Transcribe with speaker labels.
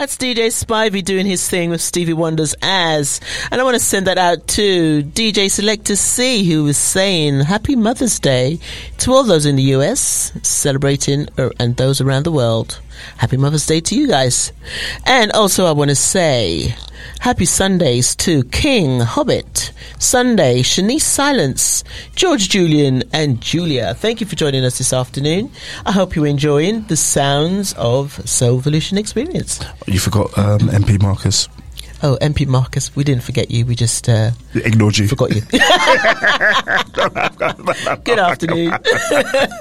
Speaker 1: That's DJ Spivey doing his thing with Stevie Wonder's As. And I want to send that out to DJ Selector C, who was saying Happy Mother's Day to all those in the US celebrating, and those around the world. Happy Mother's Day to you guys. And also I want to say Happy Sundays to King, Hobbit, Sunday, Shanice Silence, George Julian, and Julia. Thank you for joining us this afternoon. I hope you're enjoying the sounds of Soulvolution Experience.
Speaker 2: You forgot MP Marcus.
Speaker 1: Oh, MP Marcus, we didn't forget you. We just
Speaker 2: ignored you.
Speaker 1: Forgot you. Good afternoon.